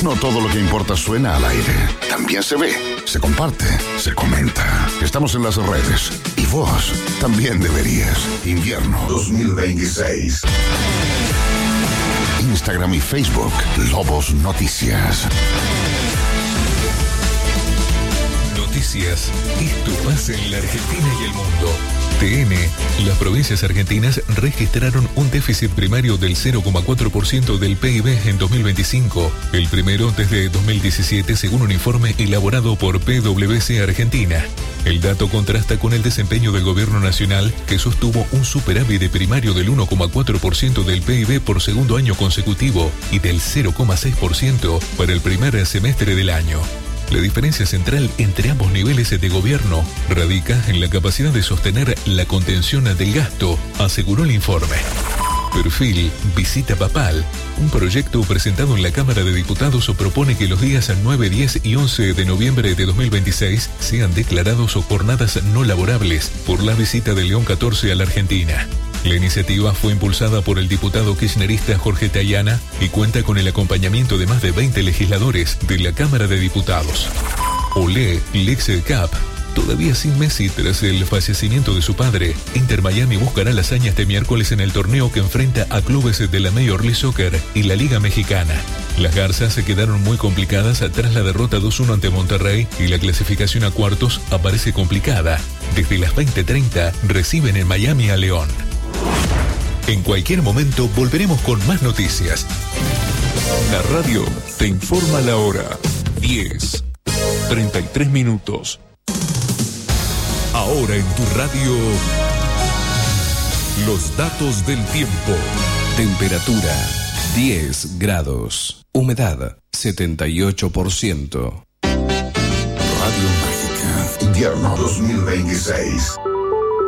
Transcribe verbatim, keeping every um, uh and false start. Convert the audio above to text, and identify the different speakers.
Speaker 1: No todo lo que importa suena al aire. También se ve, se comparte, se comenta. Estamos en las redes. Y vos también deberías. Invierno dos mil veintiséis. Instagram y Facebook, Lobos Noticias.
Speaker 2: Noticias. Esto pasa en la Argentina y el mundo. T N. Las provincias argentinas registraron un déficit primario del cero coma cuatro por ciento del P I B en dos mil veinticinco, el primero desde dos mil diecisiete según un informe elaborado por P W C Argentina. El dato contrasta con el desempeño del gobierno nacional, que sostuvo un superávit primario del uno coma cuatro por ciento del P I B por segundo año consecutivo y del cero coma seis por ciento para el primer semestre del año. La diferencia central entre ambos niveles de gobierno radica en la capacidad de sostener la contención del gasto, aseguró el informe. Perfil Visita Papal. Un proyecto presentado en la Cámara de Diputados propone que los días nueve, diez y once de noviembre de dos mil veintiséis sean declarados jornadas no laborables por la visita de León catorce a la Argentina. La iniciativa fue impulsada por el diputado kirchnerista Jorge Tayana y cuenta con el acompañamiento de más de veinte legisladores de la Cámara de Diputados. Olé, Lex Cup. Todavía sin Messi tras el fallecimiento de su padre, Inter Miami buscará la hazaña este miércoles en el torneo que enfrenta a clubes de la Major League Soccer y la Liga Mexicana. Las garzas se quedaron muy complicadas tras la derrota dos uno ante Monterrey y la clasificación a cuartos aparece complicada. Desde las veinte treinta reciben en Miami a León. En cualquier momento volveremos con más noticias. La radio te informa la hora. diez, treinta y tres minutos. Ahora en tu radio, los datos del tiempo.
Speaker 3: Temperatura diez grados. Humedad setenta y ocho por ciento.
Speaker 1: Radio Mágica. Invierno dos mil veintiséis.